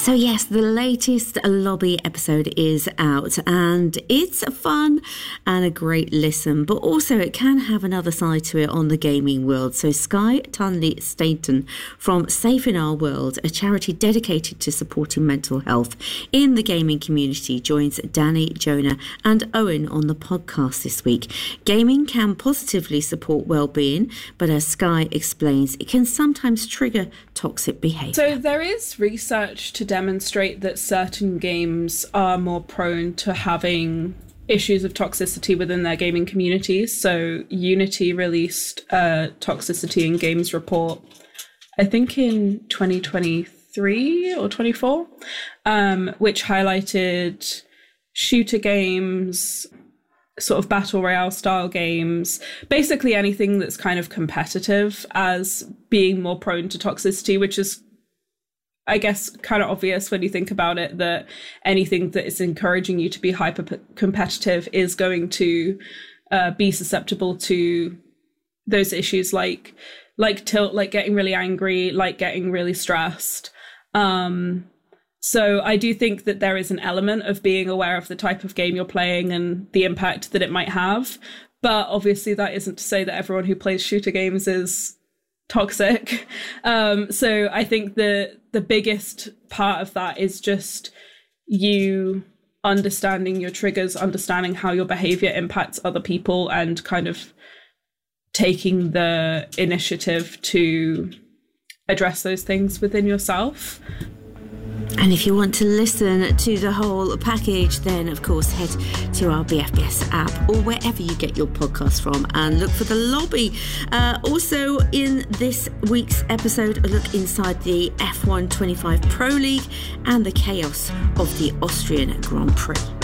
So yes, the latest Lobby episode is out, and it's fun and a great listen, but also it can have another side to it on the gaming world. So Skye Tunley-Stainton from Safe in Our World, a charity dedicated to supporting mental health in the gaming community, joins Danny, Jonah and Owen on the podcast this week. Gaming can positively support well-being, but as Skye explains, it can sometimes trigger toxic behaviour. So there is research to demonstrate that certain games are more prone to having issues of toxicity within their gaming communities. So Unity released a toxicity in games report, I think in 2023 or 24, which highlighted shooter games, sort of battle royale style games, basically anything that's kind of competitive as being more prone to toxicity, which is, I guess, kind of obvious when you think about it, that anything that is encouraging you to be hyper competitive is going to be susceptible to those issues like tilt, like getting really angry, like getting really stressed. So I do think that there is an element of being aware of the type of game you're playing and the impact that it might have. But obviously that isn't to say that everyone who plays shooter games is toxic. So I think the biggest part of that is just you understanding your triggers, understanding how your behavior impacts other people, and kind of taking the initiative to address those things within yourself. And if you want to listen to the whole package, then of course head to our BFBS app or wherever you get your podcast from and look for The Lobby. Also in this week's episode, a look inside the F1 25 Pro League and the chaos of the Austrian Grand Prix.